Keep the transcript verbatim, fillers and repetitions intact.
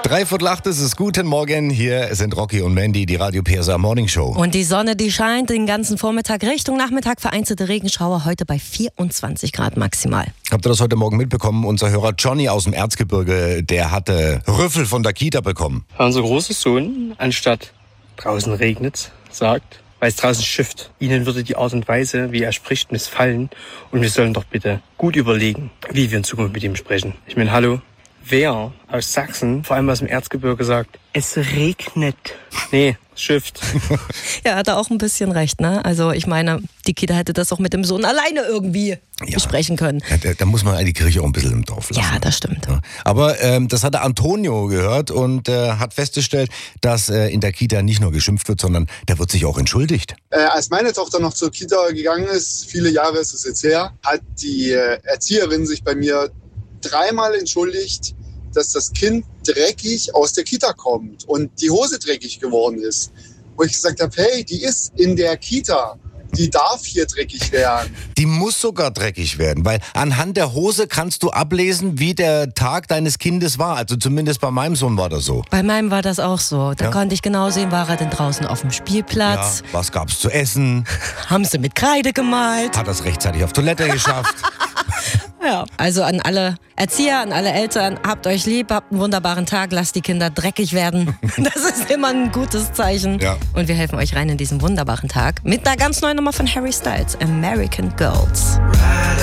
Dreiviertel acht ist es. Guten Morgen, hier sind Rocky und Mandy, die Radio P S A Morning Show. Und die Sonne, die scheint den ganzen Vormittag, Richtung Nachmittag vereinzelte Regenschauer, heute bei vierundzwanzig Grad maximal. Habt ihr das heute Morgen mitbekommen? Unser Hörer Johnny aus dem Erzgebirge, der hatte Rüffel von der Kita bekommen. Unser großer Sohn, anstatt draußen regnet's, sagt, weil es draußen schifft, ihnen würde die Art und Weise, wie er spricht, missfallen. Und wir sollen doch bitte gut überlegen, wie wir in Zukunft mit ihm sprechen. Ich meine, hallo, wer aus Sachsen, vor allem aus dem Erzgebirge, sagt, es regnet. Nee, es schifft. Ja, hat er auch ein bisschen recht, ne? Also ich meine, die Kita hätte das auch mit dem Sohn alleine irgendwie Ja. besprechen können. Ja, da, da muss man die Kirche auch ein bisschen im Dorf lassen. Ja, das stimmt. Ja. Aber ähm, das hatte Antonio gehört und äh, hat festgestellt, dass äh, in der Kita nicht nur geschimpft wird, sondern da wird sich auch entschuldigt. Äh, als meine Tochter noch zur Kita gegangen ist, viele Jahre ist es jetzt her, hat die äh, Erzieherin sich bei mir dreimal entschuldigt, dass das Kind dreckig aus der Kita kommt und die Hose dreckig geworden ist. Wo ich gesagt habe, hey, die ist in der Kita, die darf hier dreckig werden. Die muss sogar dreckig werden, weil anhand der Hose kannst du ablesen, wie der Tag deines Kindes war. Also zumindest bei meinem Sohn war das so. Bei meinem war das auch so. Da Ja. konnte ich genau sehen, war er denn draußen auf dem Spielplatz? Ja, was gab's zu essen? Haben sie mit Kreide gemalt? Hat das rechtzeitig auf Toilette geschafft? Ja. Also an alle Erzieher, an alle Eltern, habt euch lieb, habt einen wunderbaren Tag, lasst die Kinder dreckig werden. Das ist immer ein gutes Zeichen. Ja. Und wir helfen euch rein in diesen wunderbaren Tag mit einer ganz neuen Nummer von Harry Styles, American Girls.